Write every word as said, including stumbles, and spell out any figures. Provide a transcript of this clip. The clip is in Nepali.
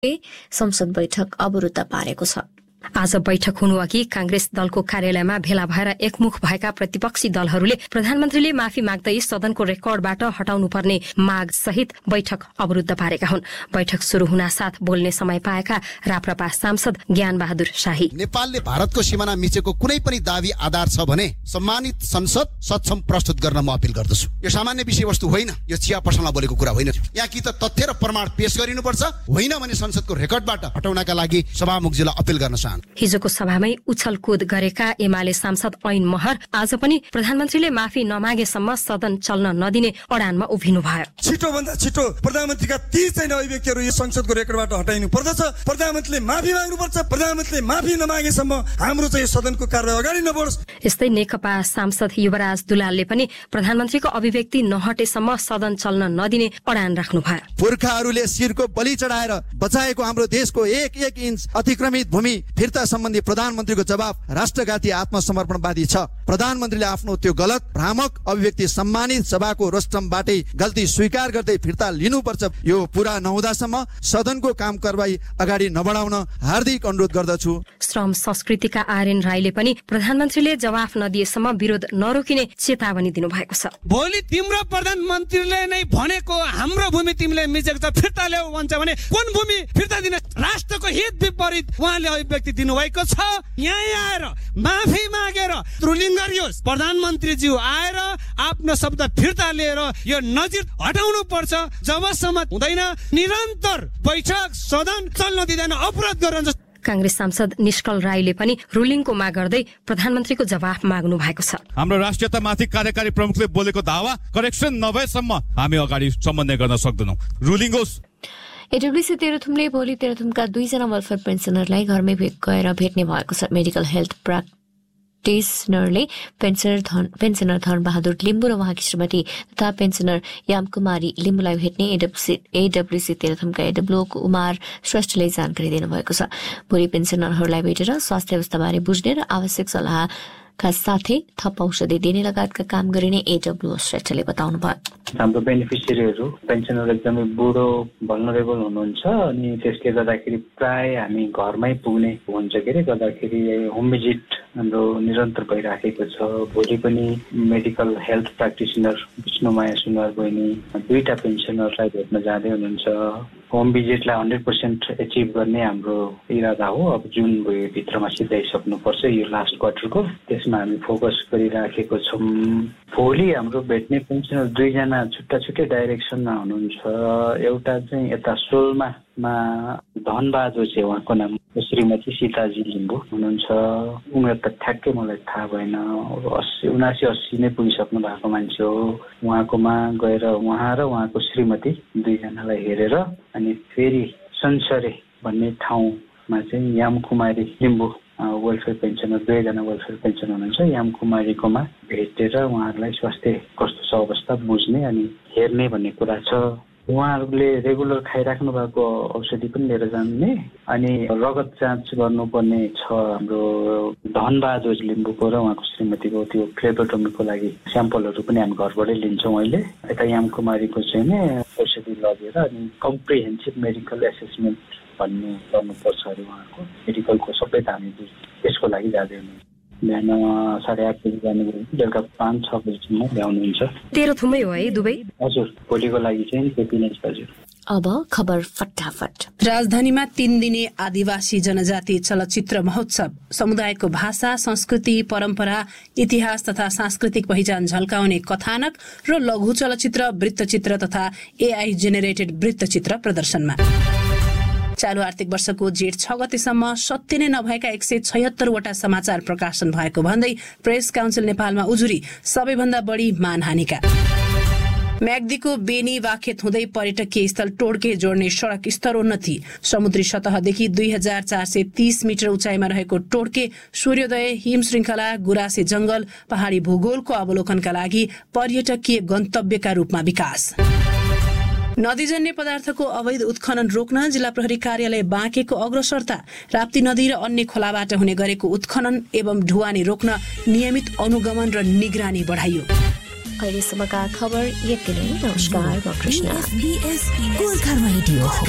संसद बैठक अवरुद्ध पारेको छ। आज बैठक हुनुअघि कांग्रेस दलको कार्यालयमा भेला भएर एकमुख भएका प्रतिपक्षी दलहरूले प्रधानमन्त्रीले माफी माग्दै सदनको रेकर्डबाट हटाउनुपर्ने माग सहित बैठक अवरुद्ध पारेका हुन्। बैठक शुरू हुनासाथ बोल्ने समय पाएका राप्रपा सांसद ज्ञान बहादुर शाही, नेपालले भारतको सीमाना मिचेको कुनै पनि दावी आधार छ भने सम्मानित संसद सक्षम प्रस्तुत गर्न म अपील गर्दछु। यो सामान्य विषयवस्तु होइन, यो चिया पसलमा बोलेको कुरा होइन। यहाँ कि त तथ्य र प्रमाण पेश गरिनुपर्छ, होइन भने संसदको रेकर्डबाट हटाउनका लागि सभामुखज्यूलाई अपील गर्न चाहन्छु। हिजोको सभामै उछलकुद गरेका एमाले सांसद ऐन महर आज पनि प्रधानमन्त्रीले माफी नमागेसम्म सदन चल्न नदिने अडानमा उभिनु भयो। छिटो भन्दा छिटो प्रधानमन्त्रीका तीस छैन अभिव्यक्तिहरू यो संसदको रेकर्डबाट हटाइनु पर्दछ। प्रधानमन्त्रीले माफी माग्नुपर्छ। प्रधानमन्त्रीले माफी नमागेसम्म हाम्रो चाहिँ सदनको कारबाही अगाडि नबढोस्। यस्तै नेकपा सांसद युवराज दुलालले पनि प्रधानमन्त्रीको अभिव्यक्ति नहटेसम्म सदन चल्न नदिने अडान राख्नु भयो। पुर्खाहरूले शिरको बलि चढाएर बचाएको हाम्रो देशको एक एक इन्च अतिक्रमित भूमि फिर्ता सम्बन्धी प्रधानमन्त्रीको जवाब राष्ट्रघाती आत्मसमर्पणवादी छ। प्रधानमन्त्रीले आफ्नो त्यो गलत भ्रामक अभिव्यक्ति सम्मानित सभाको रोस्टमबाटै गल्ती स्वीकार गर्दै फिर्ता लिनुपर्छ। यो पूरा नहुँदासम्म सदनको काम कारबाही अगाडि नबढाउन हार्दिक अनुरोध गर्दछु। श्रम संस्कृतिका आर्यन राईले पनि प्रधानमन्त्रीले जवाफ नदिएसम्म विरोध नरोकिने चेतावनी दिनुभएको छ। भोलि तिम्रो प्रधानमन्त्रीले नै भनेको हाम्रो भूमि तिमीले मिचेको छ फिर्ता ल्याऊ भन्छ भने कुन भूमि फिर्ता दिन? राष्ट्रको हित विपरीत उहाँले अभिव्यक्ति दिनुभएको छ। यहाँ आएर माफी मागेर रुलिङ गरियोस्। प्रधानमन्त्रीज्यू आएर आफ्नो शब्द फिर्ता लिएर यो नजिर हटाउनु पर्छ। जबसम्म हुँदैन निरन्तर बैठक सदन चल्न दिँदैन, अवरोध गर्नुहुन्छ। कांग्रेस सांसद निष्कल राईले पनि रुलिङको माग गर्दै प्रधानमन्त्रीको जवाफ माग्नु भएको छ। हाम्रो राष्ट्रियतामाथि कार्यकारी प्रमुखले बोलेको दावा करेक्सन नभएसम्म हामी अगाडि समन्वय गर्न सक्दैनौँ। रुलिङ होस्। एडब्ल्युसी तेह्रथुमले भोलि तेह्रथुमका दुईजना वेलफेयर पेन्सनरलाई घरमै गएर भेट्ने भएको छ। मेडिकल हेल्थ प्र्याक्टिसनरले पेन्सनर धन पेन्सनर धनबहादुर लिम्बू र उहाँकी श्रीमती तथा पेन्सनर यामकुमारी लिम्बूलाई भेट्ने एडब्ल्युसी एडब्ल्युसी तेह्रथुमका एडब्ल्यू कुमार श्रेष्ठले जानकारी दिनुभएको छ। भोलि पेन्सनरहरूलाई भेटेर स्वास्थ्य अवस्थाबारे बुझ्ने र आवश्यक सल्लाह का साथै थप औषधि दिने लगायतका काम गरिने एडब्ल्यू श्रेष्ठले बताउनु भयो। हाम्रो बेनिफिसियरीहरू पेन्सनर एकदमै बुढो भल्नरेबल हुनुहुन्छ अनि त्यसले गर्दाखेरि प्राय हामी घरमै पुग्ने हुन्छ के अरे गर्दाखेरि होम भिजिट हाम्रो निरन्तर भइराखेको छ। भोलि पनि मेडिकल हेल्थ प्र्याक्टिसनर विष्णुमाया सुनार बहिनी दुईटा पेन्सनरलाई भेट्न जाँदै हुनुहुन्छ। होम भिजिटलाई हन्ड्रेड पर्सेन्ट एचिभ गर्ने हाम्रो इरादा हो। अब जुन भित्रमा सिधाइसक्नुपर्छ यो लास्ट क्वार्टरको, त्यसमा हामी फोकस गरिराखेको छौँ। भोलि हाम्रो भेट्ने पेन्सनर दुईजना छुट्टा छुट्टै डाइरेक्सनमा हुनुहुन्छ। एउटा चाहिँ यता सोलमामा धनबहादुर चाहिँ उहाँको नाम श्रीमती सीताजी लिम्बू हुनुहुन्छ। उमेर त ठ्याक्कै मलाई थाहा भएन, अस्सी उनासी अस्सी नै पुगिसक्नु भएको मान्छे हो। उहाँकोमा गएर उहाँ र उहाँको श्रीमती दुईजनालाई हेरेर अनि फेरि संसरे भन्ने ठाउँमा चाहिँ यामकुमारी लिम्बू वेलफेयर पेन्सनर दुईजना वेलफेयर पेन्सनर हुनुहुन्छ। यामकुमारीकोमा भेटेर उहाँहरूलाई स्वास्थ्य कस्तो छ अवस्था बुझ्ने अनि हेर्ने भन्ने कुरा छ। उहाँहरूले रेगुलर खाइराख्नु भएको औषधि पनि लिएर जाने अनि रगत जाँच गर्नुपर्ने छ। हाम्रो धनबहादुर लिम्बूको र उहाँको श्रीमतीको त्यो फ्लेबोटोमीको लागि स्याम्पलहरू पनि हामी घरबाटै लिन्छौँ अहिले। यता यामकुमारीको चाहिँ नै औषधि लगेर अनि कम्प्रिहेन्सिभ मेडिकल एसेसमेन्ट भन्ने गर्नुपर्छ अरे उहाँको मेडिकलको सबै हामी त्यसको लागि जाँदै हुनुहुन्छ। बिहान साढे आठ बजी जाने बेलुका पाँच छ बजीसम्म ल्याउनुहुन्छ। तेह्रथुमै हो है दुवै? हजुर, भोलिको लागि चाहिँ त्यति नै छ। हजुर। अब खबर फटाफट। राजधानीमा तीन दिने आदिवासी जनजाति चलचित्र महोत्सव समुदायको भाषा, संस्कृति, परम्परा, इतिहास तथा सांस्कृतिक पहिचान झल्काउने कथानक र लघु चलचित्र, वृत्तचित्र तथा एआई जेनेरेटेड वृत्तचित्र प्रदर्शनमा। चालू आर्थिक वर्षको जेठ छ गतेसम्म सत्य नै नभएका एक सय छयत्तरवटा समाचार प्रकाशन भएको भन्दै प्रेस काउन्सिल नेपालमा उजुरी सबैभन्दा बढी मानहानिका। म्याग्दीको बेनी वाखेत हुँदै पर्यटकीय स्थल टोड्के जोड्ने सड़क स्तरोन्नति। समुद्री सतहदेखि दुई हजार चार सय तीस मिटर उचाइमा रहेको टोड्के सूर्योदय, हिम श्रृंखला, गुरासे जंगल, पहाड़ी भूगोलको अवलोकनका लागि पर्यटकीय गन्तव्यका रूपमा विकास। नदीजन्य पदार्थको अवैध उत्खनन रोक्न जिल्ला प्रहरी कार्यालय बाँकेको अग्रसरता। राप्ती नदी र अन्य खोलाबाट हुने गरेको उत्खनन एवं ढुवानी रोक्न नियमित अनुगमन र निगरानी बढाइयो। अहिलेसम्मका खबर यति नै। नमस्कार, म कृष्ण।